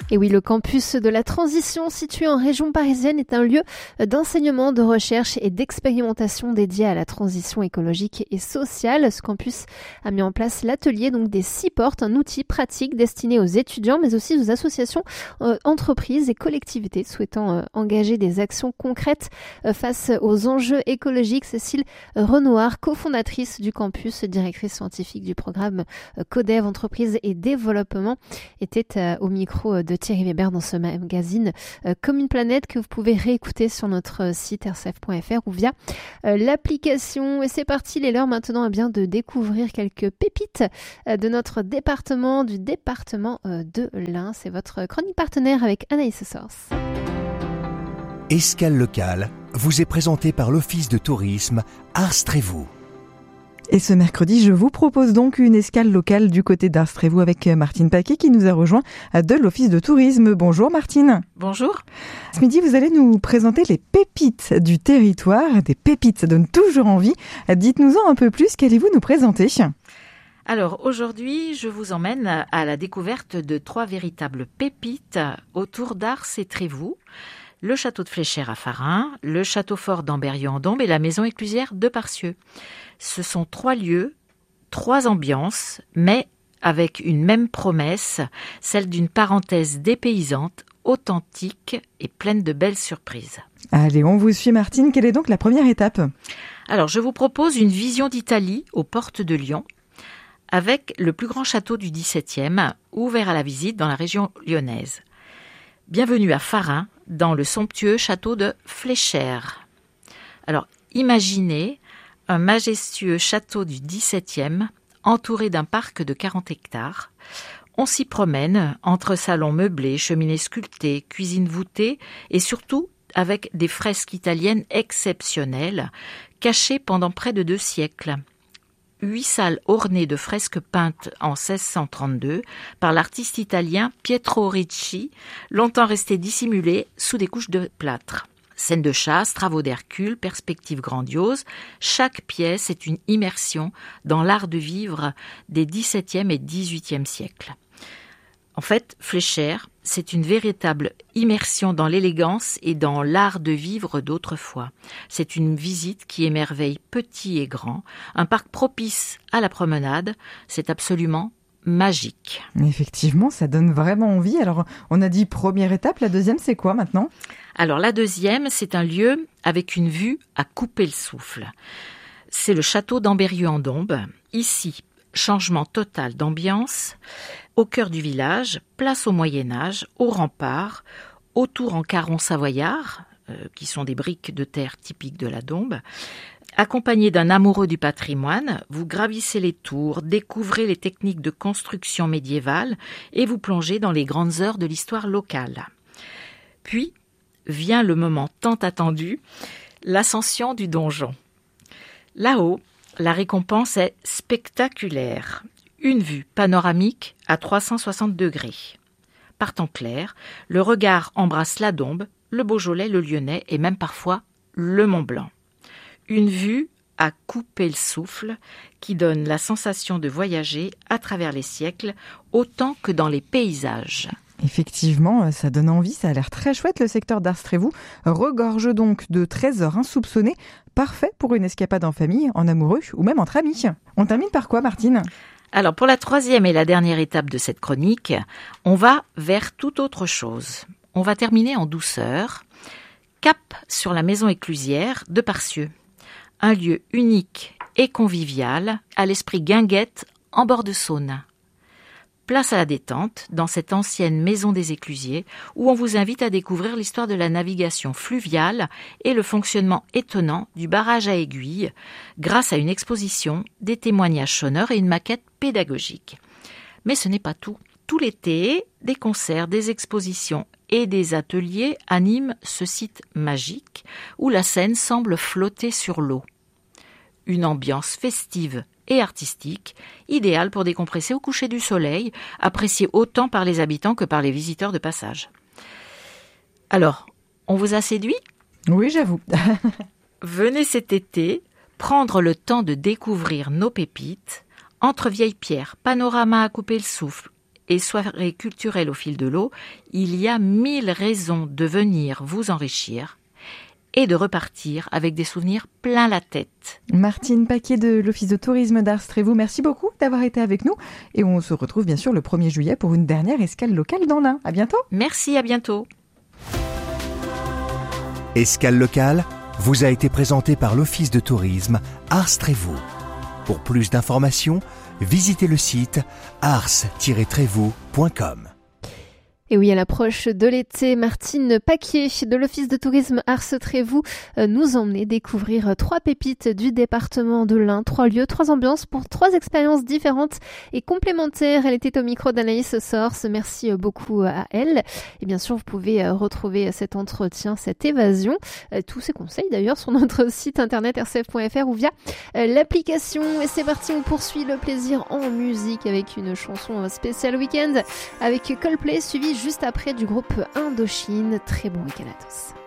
Et oui, le campus de la transition situé en région parisienne est un lieu d'enseignement, de recherche et d'expérimentation dédié à la transition écologique et sociale. Ce campus a mis en place l'atelier donc des 6 portes, un outil pratique destiné aux étudiants mais aussi aux associations, entreprises et collectivités souhaitant engager des actions concrètes face aux enjeux écologiques. Cécile Renoir, cofondatrice du campus, directrice scientifique du programme Codev Entreprise et Développement, était au micro de Thierry Weber dans ce magazine Comme une planète que vous pouvez réécouter sur notre site rcf.fr ou via l'application. Et c'est parti, il est l'heure maintenant de découvrir quelques pépites de notre département, du département de l'Ain. C'est votre chronique partenaire avec Anaïs Source. Escale locale vous est présentée par l'Office de tourisme Ars-Trévoux. Et ce mercredi, je vous propose donc une escale locale du côté d'Ars-Trévoux avec Martine Paquet qui nous a rejoint de l'Office de tourisme. Bonjour Martine. Bonjour. Ce midi, vous allez nous présenter les pépites du territoire. Des pépites, ça donne toujours envie. Dites-nous-en un peu plus, qu'allez-vous nous présenter ? Alors aujourd'hui, je vous emmène à la découverte de 3 véritables pépites autour d'Ars et Trévoux. Le château de Fléchères à Farin, le château fort d'Ambérieu-en-Dombes et la maison éclusière de Parcieux. Ce sont 3 lieux, 3 ambiances, mais avec une même promesse, celle d'une parenthèse dépaysante, authentique et pleine de belles surprises. Allez, on vous suit Martine. Quelle est donc la première étape ? Alors, je vous propose une vision d'Italie aux portes de Lyon, avec le plus grand château du XVIIe, ouvert à la visite dans la région lyonnaise. Bienvenue à Farin, dans le somptueux château de Fléchères. Alors, imaginez un majestueux château du XVIIe, entouré d'un parc de 40 hectares. On s'y promène entre salons meublés, cheminées sculptées, cuisines voûtées et surtout avec des fresques italiennes exceptionnelles, cachées pendant près de 2 siècles. 8 salles ornées de fresques peintes en 1632 par l'artiste italien Pietro Ricci, longtemps restées dissimulées sous des couches de plâtre. Scènes de chasse, travaux d'Hercule, perspectives grandioses, chaque pièce est une immersion dans l'art de vivre des XVIIe et XVIIIe siècles. En fait, Fléchères, c'est une véritable immersion dans l'élégance et dans l'art de vivre d'autrefois. C'est une visite qui émerveille petit et grand, un parc propice à la promenade, c'est absolument magique. Effectivement, ça donne vraiment envie. Alors, on a dit première étape, la deuxième, c'est quoi maintenant ? Alors, la deuxième, c'est un lieu avec une vue à couper le souffle. C'est le château d'Ambérieu-en-Dombes. Ici, changement total d'ambiance. Au cœur du village, place au Moyen-Âge, au rempart, autour en carrons savoyards, qui sont des briques de terre typiques de la Dombe. Accompagné d'un amoureux du patrimoine, vous gravissez les tours, découvrez les techniques de construction médiévale et vous plongez dans les grandes heures de l'histoire locale. Puis vient le moment tant attendu, l'ascension du donjon. Là-haut, la récompense est spectaculaire. Une vue panoramique à 360 degrés. Par temps clair, le regard embrasse la Dombe, le Beaujolais, le Lyonnais et même parfois le Mont-Blanc. Une vue à couper le souffle qui donne la sensation de voyager à travers les siècles autant que dans les paysages. Effectivement, ça donne envie, ça a l'air très chouette. Le secteur d'Ars-Trévoux regorge donc de trésors insoupçonnés, parfait pour une escapade en famille, en amoureux ou même entre amis. On termine par quoi, Martine ? Alors pour la 3e et la dernière étape de cette chronique, on va vers toute autre chose. On va terminer en douceur. Cap sur la maison éclusière de Parcieux. Un lieu unique et convivial, à l'esprit guinguette, en bord de Saône. Place à la détente, dans cette ancienne maison des éclusiers, où on vous invite à découvrir l'histoire de la navigation fluviale et le fonctionnement étonnant du barrage à aiguilles, grâce à une exposition, des témoignages sonores et une maquette pédagogique. Mais ce n'est pas tout. Tout l'été, des concerts, des expositions et des ateliers animent ce site magique, où la Seine semble flotter sur l'eau. Une ambiance festive et artistique, idéale pour décompresser au coucher du soleil, appréciée autant par les habitants que par les visiteurs de passage. Alors, on vous a séduit ? Oui, j'avoue. Venez cet été prendre le temps de découvrir nos pépites, entre vieilles pierres, panorama à couper le souffle et soirées culturelles au fil de l'eau, il y a 1000 raisons de venir vous enrichir et de repartir avec des souvenirs plein la tête. Martine Paquet de l'Office de tourisme d'Ars-Trévoux, merci beaucoup d'avoir été avec nous. Et on se retrouve bien sûr le 1er juillet pour une dernière escale locale dans l'Ain. À bientôt. Merci, à bientôt. Escale locale vous a été présentée par l'Office de tourisme Ars-Trévoux. Pour plus d'informations, visitez le site ars-trévoux.com. Et oui, à l'approche de l'été, Martine Paquier de l'Office de tourisme Ars-Trévoux nous emmenait découvrir 3 pépites du département de l'Ain, 3 lieux, 3 ambiances pour 3 expériences différentes et complémentaires. Elle était au micro d'Anaïs Source. Merci beaucoup à elle. Et bien sûr, vous pouvez retrouver cet entretien, cette évasion, tous ces conseils d'ailleurs sur notre site internet rcf.fr ou via l'application. Et c'est parti, on poursuit le plaisir en musique avec une chanson spéciale week-end avec Coldplay suivi juste après du groupe Indochine. Très bon week-end à tous.